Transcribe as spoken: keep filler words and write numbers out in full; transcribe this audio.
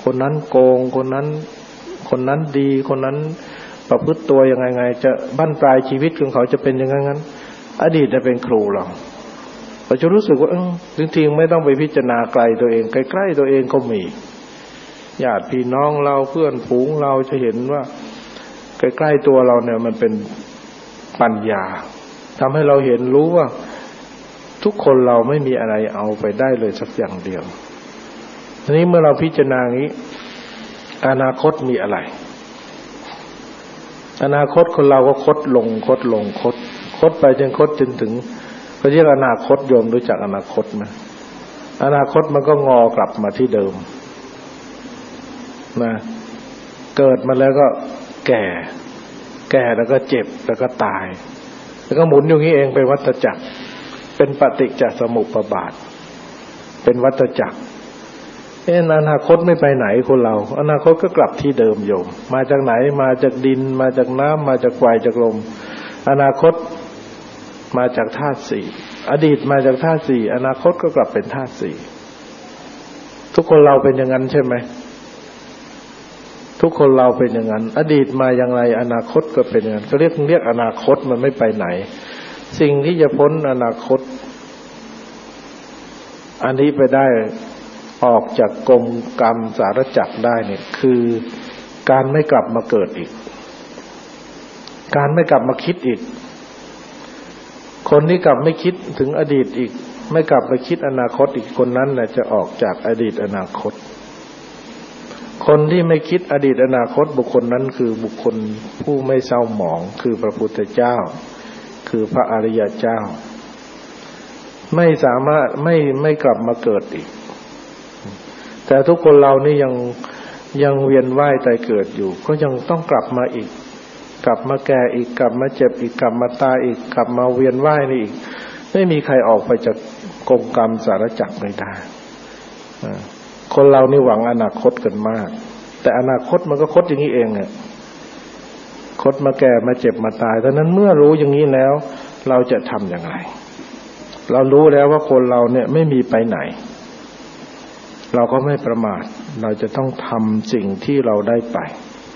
คนนั้นโกงคนนั้นคนนั้นดีคนนั้นประพฤติตัวยังไงไงจะบั้นปลายชีวิตของเขาจะเป็นอย่างนั้นอดีตจะเป็นครูเราเราจะรู้สึกว่าจริงๆไม่ต้องไปพิจารณาไกลตัวเองใกล้ๆตัวเองก็มีญาติพี่น้องเราเพื่อนฝูงเราจะเห็นว่าใกล้ๆตัวเราเนี่ยมันเป็นปัญญาทำให้เราเห็นรู้ว่าทุกคนเราไม่มีอะไรเอาไปได้เลยสักอย่างเดียวทีนี้เมื่อเราพิจารณาอย่างนี้อนาคตมีอะไรอนาคตคนเราก็คดลงคดลงคดคดไปจนคดจนถึงเขาเรียกอนาคตโยมรู้จักอนาคตไหมอนาคตมันก็งอกลับมาที่เดิมนะเกิดมาแล้วก็แก่แก่แล้วก็เจ็บแล้วก็ตายแล้วก็หมุนอยู่นี้เองเป็นวัฏจักรเป็นปฏิจจสมุปบาทเป็นวัฏจักรเอ๊ะอนาคตไม่ไปไหนคนเราอนาคตก็กลับที่เดิมโยมมาจากไหนมาจากดินมาจากน้ำมาจากไฟจากลมอนาคตมาจากธาตุสี่อดีตมาจากธาตุสี่อนาคตก็กลับเป็นธาตุสี่ทุกคนเราเป็นอย่างนั้นใช่ไหมทุกคนเราเป็นอย่างนั้นอดีตมาอย่างไรอนาคตก็เป็นอย่างนั้นก็เรียกเรียกอนาคตมันไม่ไปไหนสิ่งที่จะพ้นอนาคตอันนี้ไปได้ออกจากกรมกรรมสารจักรได้เนี่ยคือการไม่กลับมาเกิดอีกการไม่กลับมาคิดอีกคนที่กลับไม่คิดถึงอดีตอีกไม่กลับไปคิดอนาคตอีกคนนั้นน่ะจะออกจากอดีตอนาคตคนที่ไม่คิดอดีตอนาคตบุคคลนั้นคือบุคคลผู้ไม่เศร้าหมองคือพระพุทธเจ้าคือพระอริยเจ้าไม่สามารถไม่ไม่กลับมาเกิดอีกแต่ทุกคนเรานี่ยังยังเวียนว่ายตายเกิดอยู่ก็ยังต้องกลับมาอีกกลับมาแก่อีกกลับมาเจ็บอีกกลับมาตายอีกกลับมาเวียนว่ายนี่อีกไม่มีใครออกไปจากกงกรรมสารจักรไม่ได้คนเรานี่หวังอนาคตกันมากแต่อนาคตมันก็คดอย่างนี้เองเนี่ยคดมาแก่มาเจ็บมาตายดังนั้นเมื่อรู้อย่างนี้แล้วเราจะทำอย่างไรเรารู้แล้วว่าคนเราเนี่ยไม่มีไปไหนเราก็ไม่ประมาทเราจะต้องทำสิ่งที่เราได้ไป